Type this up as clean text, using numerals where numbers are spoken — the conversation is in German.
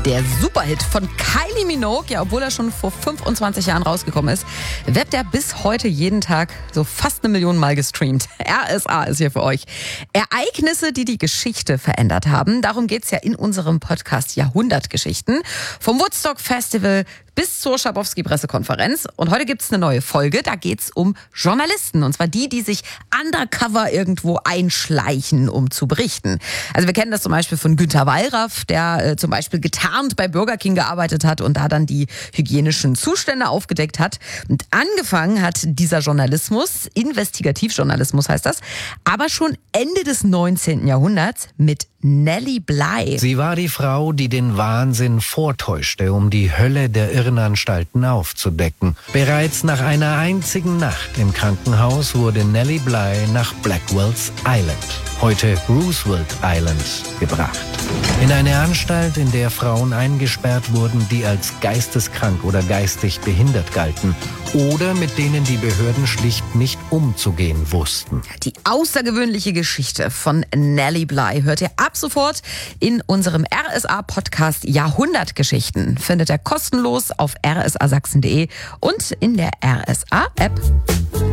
Der Superhit von Kylie Minogue, ja, obwohl er schon vor 25 Jahren rausgekommen ist, wird er bis heute jeden Tag so fast 1 Million Mal gestreamt. RSA ist hier für euch. Ereignisse, die die Geschichte verändert haben. Darum geht's ja in unserem Podcast Jahrhundertgeschichten. Vom Woodstock Festival bis zur Schabowski-Pressekonferenz. Und heute gibt's eine neue Folge. Da geht's um Journalisten. Und zwar die sich undercover irgendwo einschleichen, um zu berichten. Also wir kennen das zum Beispiel von Günter Wallraff, der zum Beispiel getarnt bei Burger King gearbeitet hat und da dann die hygienischen Zustände aufgedeckt hat. Und angefangen hat dieser Journalismus, Investigativjournalismus heißt das, aber schon Ende des 19. Jahrhunderts mit Nellie Bly. Sie war die Frau, die den Wahnsinn vortäuschte, um die Hölle der Irrenanstalten aufzudecken. Bereits nach einer einzigen Nacht im Krankenhaus wurde Nellie Bly nach Blackwell's Island, heute Roosevelt Island, gebracht. In eine Anstalt, in der Frauen eingesperrt wurden, die als geisteskrank oder geistig behindert galten oder mit denen die Behörden schlicht nicht umzugehen wussten. Die außergewöhnliche Geschichte von Nellie Bly hört ihr ab sofort in unserem RSA-Podcast Jahrhundertgeschichten. Findet ihr kostenlos auf rsasachsen.de und in der RSA-App.